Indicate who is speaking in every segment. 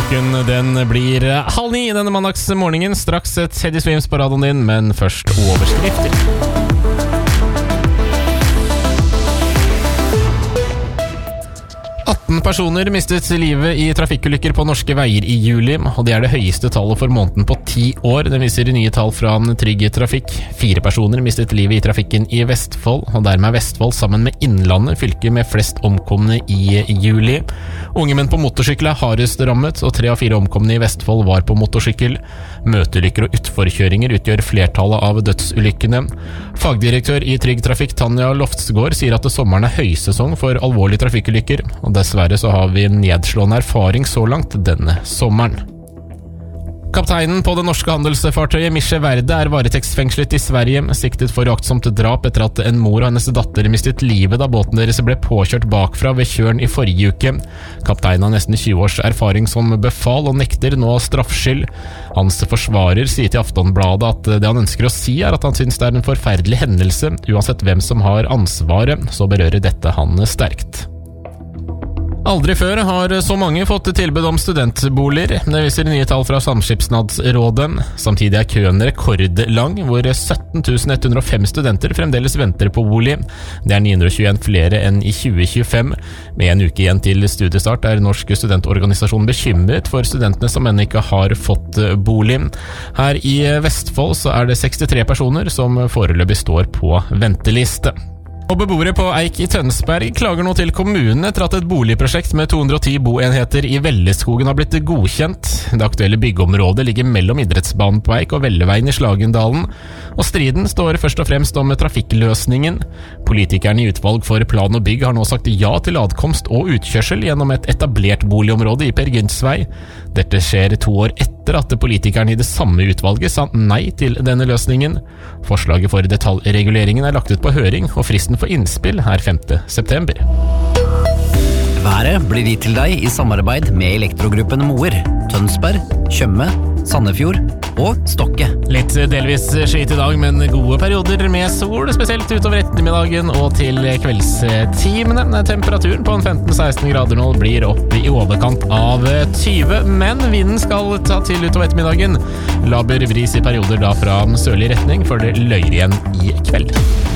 Speaker 1: Klokken den blir 8:30 denne mandagsmorgenen. Straks et Teddy Swims på radioen din, men først overskrifter. 18 personer mistet livet i trafikkulykker på norske veier i juli, og det det høyeste tallet for måneden på 10 år. Det viser nye tall fra Trygg Trafikk. 4 personer mistet livet i trafikken i Vestfold, og dermed Vestfold sammen med Innlandet fylke med flest omkomne i juli. Unge menn på motorsykkel hardest rammet, og 3 av 4 omkomne i Vestfold var på motorsykkel. Møteulykker og utforkjøringer utgjør flertallet av dødsulykkene. Fagdirektør i Trygg Trafikk Tanja Loftsgaard sier at sommeren høysesong for alvorlige trafikkulykker, og dessverre så har vi nedslående erfaring så langt denne sommeren. Kapteinen på det norske handelsfartøyet Misje Verde varetektsfengslet i Sverige, siktet for uaktsomt drap etter at en mor og hennes datter mistet livet da båten deres ble påkjørt bakfra ved Tjørn i forrige uke. Kapteinen har nesten 20 års erfaring som befal og nekter nå straffskyld. Hans forsvarer sier til Aftonbladet at det han ønsker å si at han synes det en forferdelig hendelse. Uansett hvem som har ansvaret, så berører dette han sterkt. Aldri før har så mange fått tilbud om studentboliger. Det viser nye tall fra Samskipnadsrådet. Samtidig køen rekordlang, hvor 17.105 studenter fremdeles venter på bolig. Det 921 flere enn i 2025. Med en uke igjen til studiestart Norsk studentorganisasjon bekymret for studentene som ennå ikke har fått bolig. Her i Vestfold så det 63 personer som foreløpig står på venteliste. Og beboere på Eik i Tønsberg klager nå til kommunen etter at et boligprosjekt med 210 boenheter i Velleskogen har blitt godkjent. Det aktuelle byggeområdet ligger mellom idrettsbanen på Eik og Velleveien i Slagendalen, og striden står først og fremst om trafikkløsningen. Politikerne i utvalg for plan og bygg har nå sagt ja til adkomst og utkjørsel gjennom et etablert boligområde i Per Gynts vei. Dette skjer 2 år etter at politikerne i det samme utvalget sa nei til denne løsningen. Forslaget for detaljreguleringen lagt ut på høring, og fristen for innspill 5. september.
Speaker 2: Været blir gitt til deg i samarbeid med Elektrogruppen Moer, Tønsberg, Tjøme, Sandefjord og Stokke.
Speaker 1: Litt delvis skyet i dag, men gode perioder med sol, spesielt utover ettermiddagen og til kveldstimene. Temperaturen på 15-16 grader nå blir opp i overkant av 20, men vinden skal ta til utover ettermiddagen. Laber bris i perioder da fra sørlig retning, før det løyer igjen i kveld.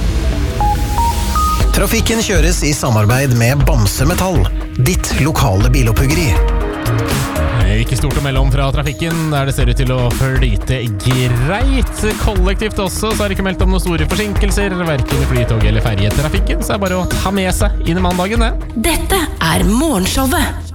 Speaker 3: Trafikken kjøres i samarbeid med Bamse Metall, ditt lokale bilopphuggeri.
Speaker 1: Ikke stort å melde om fra trafikken, der det ser ut til å flyte greit. Kollektivt også, så det ikke meldt om noen store forsinkelser, hverken flytog eller ferjetrafikken, så det bare å ta med seg inn i mandagen.
Speaker 4: Dette Morgenshowet.